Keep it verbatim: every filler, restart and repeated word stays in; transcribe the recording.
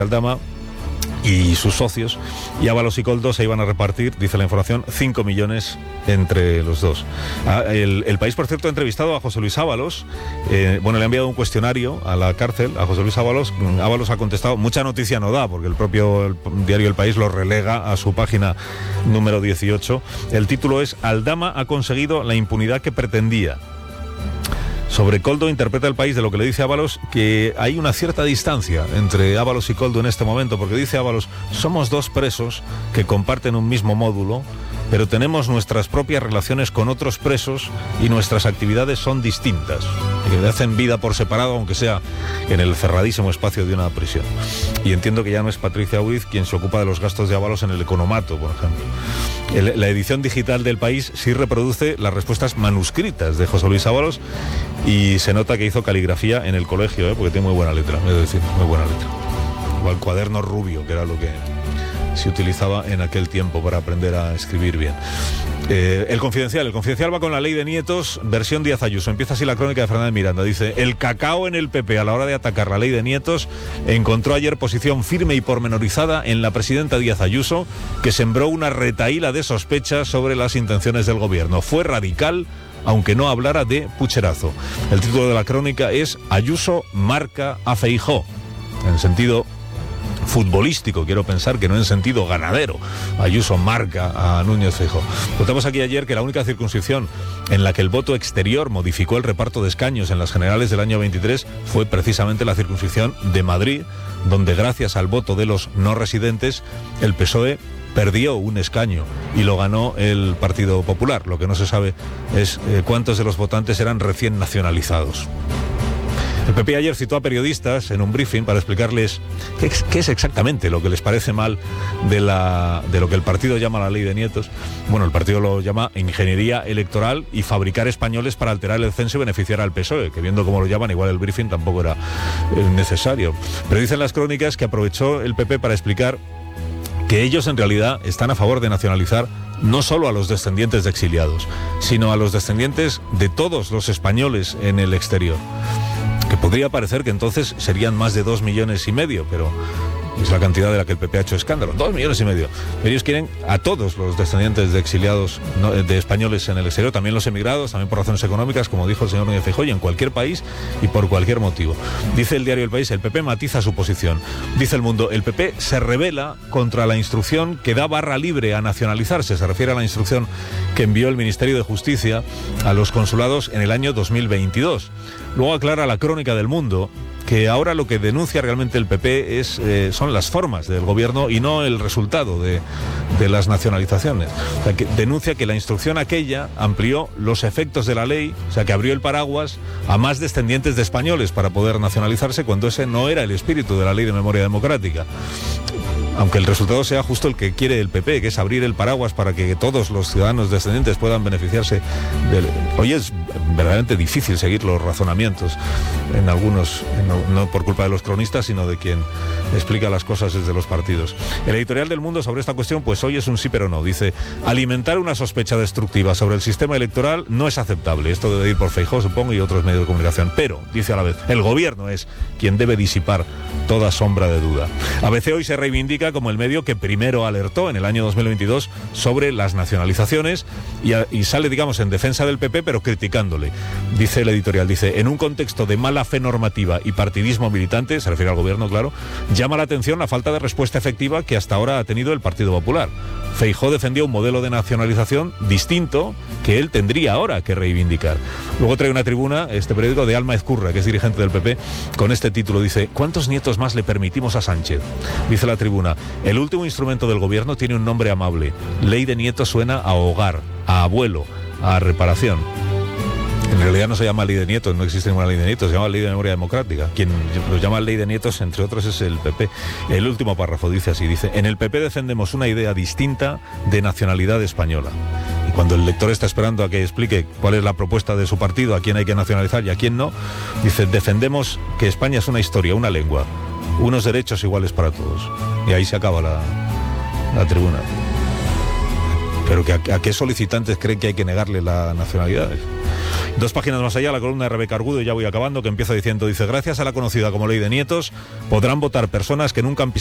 Aldama y sus socios, y Ábalos y Koldo se iban a repartir, dice la información, cinco millones entre los dos. Ah, el, el País, por cierto, ha entrevistado a José Luis Ábalos, eh, bueno, le ha enviado un cuestionario a la cárcel, a José Luis Ábalos. Ábalos ha contestado, mucha noticia no da, porque el propio el diario El País lo relega a su página número dieciocho. El título es: Aldama ha conseguido la impunidad que pretendía. Sobre Koldo interpreta El País, de lo que le dice Ábalos, que hay una cierta distancia entre Ábalos y Koldo en este momento, porque dice Ábalos: somos dos presos que comparten un mismo módulo, pero tenemos nuestras propias relaciones con otros presos y nuestras actividades son distintas, que hacen vida por separado, aunque sea en el cerradísimo espacio de una prisión. Y entiendo que ya no es Patricia Huiz quien se ocupa de los gastos de Ábalos en el economato, por ejemplo. El, la edición digital del País sí reproduce las respuestas manuscritas de José Luis Ábalos, y se nota que hizo caligrafía en el colegio, ¿eh? Porque tiene muy buena letra, es decir, muy buena letra. O el cuaderno rubio, que era lo que se utilizaba en aquel tiempo para aprender a escribir bien. Eh, el Confidencial, el Confidencial va con la ley de nietos, versión Díaz Ayuso. Empieza así la crónica de Fernández Miranda. Dice: el cacao en el P P a la hora de atacar la ley de nietos encontró ayer posición firme y pormenorizada en la presidenta Díaz Ayuso, que sembró una retahíla de sospechas sobre las intenciones del gobierno. Fue radical, aunque no hablara de pucherazo. El título de la crónica es: Ayuso marca a Feijóo, en sentido futbolístico, quiero pensar, que no en sentido ganadero. Ayuso marca a Núñez Feijóo. Contamos aquí ayer que la única circunscripción en la que el voto exterior modificó el reparto de escaños en las generales del año veintitrés fue precisamente la circunscripción de Madrid, donde gracias al voto de los no residentes el P S O E perdió un escaño y lo ganó el Partido Popular. Lo que no se sabe es eh, cuántos de los votantes eran recién nacionalizados. El P P ayer citó a periodistas en un briefing para explicarles qué es, qué es exactamente lo que les parece mal de, la, de lo que el partido llama la ley de nietos. Bueno, el partido lo llama ingeniería electoral y fabricar españoles para alterar el censo y beneficiar al P S O E, que viendo cómo lo llaman, igual el briefing tampoco era eh, necesario. Pero dicen las crónicas que aprovechó el P P para explicar que ellos en realidad están a favor de nacionalizar no solo a los descendientes de exiliados, sino a los descendientes de todos los españoles en el exterior. Que podría parecer que entonces serían más de dos millones y medio, pero es la cantidad de la que el P P ha hecho escándalo. Dos millones y medio. Ellos quieren a todos los descendientes de exiliados, no, de españoles en el exterior, también los emigrados, también por razones económicas, como dijo el señor Núñez Feijóo, y en cualquier país y por cualquier motivo. Dice el diario El País: el P P matiza su posición. Dice El Mundo: el P P se rebela contra la instrucción que da barra libre a nacionalizarse. Se refiere a la instrucción que envió el Ministerio de Justicia a los consulados en el año dos mil veintidós. Luego aclara la crónica del Mundo que ahora lo que denuncia realmente el P P es, eh, son las formas del gobierno y no el resultado de, de las nacionalizaciones. O sea, que denuncia que la instrucción aquella amplió los efectos de la ley, o sea, que abrió el paraguas a más descendientes de españoles para poder nacionalizarse, cuando ese no era el espíritu de la Ley de Memoria Democrática. Aunque el resultado sea justo el que quiere el P P, que es abrir el paraguas para que todos los ciudadanos descendientes puedan beneficiarse del... Hoy es verdaderamente difícil seguir los razonamientos en algunos, no, no por culpa de los cronistas, sino de quien explica las cosas desde los partidos. El editorial del Mundo sobre esta cuestión, pues hoy es un sí pero no. Dice: alimentar una sospecha destructiva sobre el sistema electoral no es aceptable. Esto debe ir por Feijóo, supongo, y otros medios de comunicación. Pero, dice a la vez, el gobierno es quien debe disipar toda sombra de duda. A B C hoy se reivindica como el medio que primero alertó en el año dos mil veintidós sobre las nacionalizaciones y, a, y sale, digamos, en defensa del P P, pero criticándole. Dice el editorial, dice: en un contexto de mala fe normativa y partidismo militante, se refiere al gobierno, claro, llama la atención la falta de respuesta efectiva que hasta ahora ha tenido el Partido Popular. Feijóo defendió un modelo de nacionalización distinto que él tendría ahora que reivindicar. Luego trae una tribuna, este periódico, de Alma Ezcurra, que es dirigente del P P, con este título. Dice: ¿cuántos nietos más le permitimos a Sánchez? Dice la tribuna: el último instrumento del gobierno tiene un nombre amable. Ley de nietos suena a hogar, a abuelo, a reparación. En realidad no se llama ley de nietos, no existe ninguna ley de nietos, se llama ley de memoria democrática. Quien lo llama ley de nietos, entre otros, es el P P. El último párrafo dice así, dice: en el P P defendemos una idea distinta de nacionalidad española. Y cuando el lector está esperando a que explique cuál es la propuesta de su partido, a quién hay que nacionalizar y a quién no, dice: defendemos que España es una historia, una lengua, unos derechos iguales para todos. Y ahí se acaba la, la tribuna. Pero que a, a qué solicitantes creen que hay que negarle la nacionalidad. Dos páginas más allá, la columna de Rebeca Argudo, y ya voy acabando, que empieza diciendo, dice, gracias a la conocida como ley de nietos, podrán votar personas que nunca han pisado